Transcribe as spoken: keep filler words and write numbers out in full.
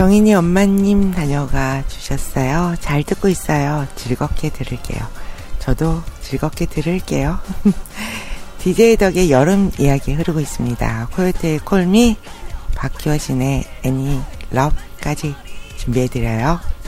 정인이 엄마님 다녀가 주셨어요. 잘 듣고 있어요. 즐겁게 들을게요. 저도 즐겁게 들을게요. 디제이 덕의 여름 이야기 흐르고 있습니다. 코요태의 콜미, 박효신의 애니 러브까지 준비해드려요.